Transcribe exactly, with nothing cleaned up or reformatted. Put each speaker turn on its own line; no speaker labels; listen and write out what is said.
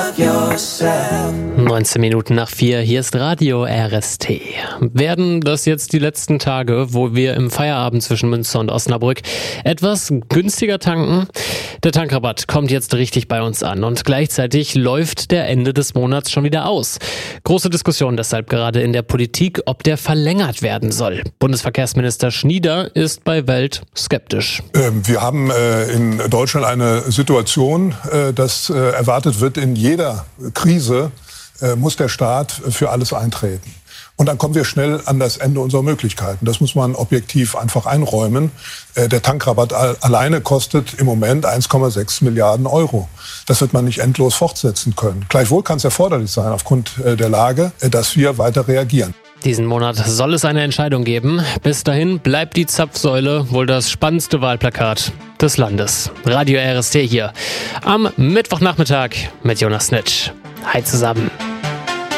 love yourself.
neunzehn Minuten nach vier, hier ist Radio R S T. Werden das jetzt die letzten Tage, wo wir im Feierabend zwischen Münster und Osnabrück etwas günstiger tanken? Der Tankrabatt kommt jetzt richtig bei uns an und gleichzeitig läuft der Ende des Monats schon wieder aus. Große Diskussion deshalb gerade in der Politik, ob der verlängert werden soll. Bundesverkehrsminister Schnieder ist bei Welt skeptisch.
Ähm, wir haben äh, in Deutschland eine Situation, äh, dass äh, erwartet wird, in jeder Krise äh, muss der Staat für alles eintreten. Und dann kommen wir schnell an das Ende unserer Möglichkeiten. Das muss man objektiv einfach einräumen. Äh, der Tankrabatt alleine kostet im Moment eins Komma sechs Milliarden Euro. Das wird man nicht endlos fortsetzen können. Gleichwohl kann es erforderlich sein, aufgrund äh, der Lage, äh, dass wir weiter reagieren.
Diesen Monat soll es eine Entscheidung geben. Bis dahin bleibt die Zapfsäule wohl das spannendste Wahlplakat des Landes. Radio R S T hier am Mittwochnachmittag mit Jonas Nitsch. Hi zusammen.